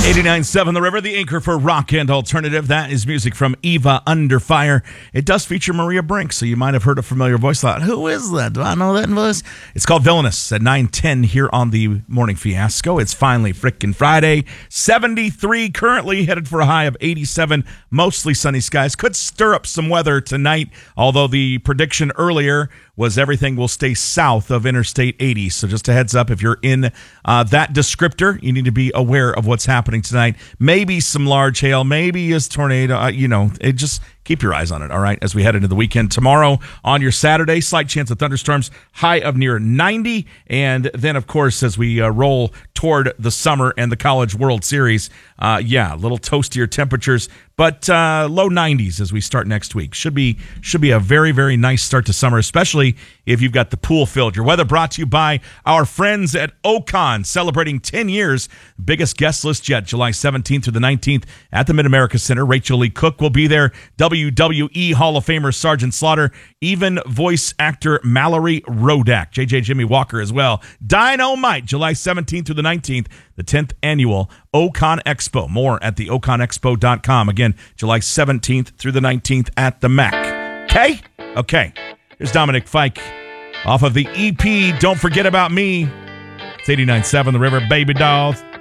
89.7 The River, the anchor for rock and alternative. That is music from Eva Under Fire. It does feature Maria Brink, so you might have heard a familiar voice. Thought, who is that? Do I know that voice? It's called Villainous at 9:10 here on the Morning Fiasco. It's finally frickin' Friday. 73 currently, headed for a high of 87. Mostly sunny skies. Could stir up some weather tonight, although the prediction earlier was everything will stay south of Interstate 80. So just a heads up, if you're in that descriptor, you need to be aware of what's happening tonight. Maybe some large hail, maybe a tornado. It just keep your eyes on it, all right, as we head into the weekend. Tomorrow on your Saturday, slight chance of thunderstorms, high of near 90. And then, of course, as we roll toward the summer and the College World Series, a little toastier temperatures, but low 90s as we start next week. Should be a very, very nice start to summer, especially if you've got the pool filled. Your weather brought to you by our friends at Ocon, celebrating 10 years. Biggest guest list yet, July 17th through the 19th at the Mid-America Center. Rachel Lee Cook will be there. WWE Hall of Famer Sergeant Slaughter, even voice actor Mallory Rodak, JJ Jimmy Walker as well. Dynamite, July 17th through the 19th, the 10th annual Ocon Expo. More at the oconexpo.com. Again, July 17th through the 19th at the MAC. Okay. Here's Dominic Fike off of the EP Don't Forget About Me. It's 89.7 The River, baby dolls.